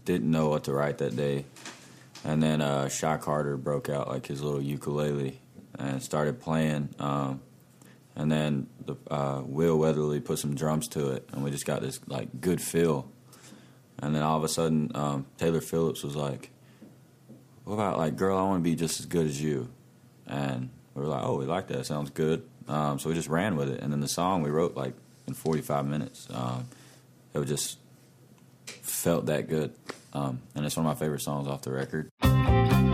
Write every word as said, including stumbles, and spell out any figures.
didn't know what to write that day. And then uh, Shy Carter broke out like his little ukulele and started playing. Um, and then the, uh, Will Weatherly put some drums to it, and we just got this like good feel. And then all of a sudden, um, Taylor Phillips was like, "What about like, girl, I want to be just as good as you?" And we were like, "Oh, we like that. Sounds good." Um, so we just ran with it. And then the song we wrote like in forty-five minutes. Um, it just felt that good. Um, and it's one of my favorite songs off the record.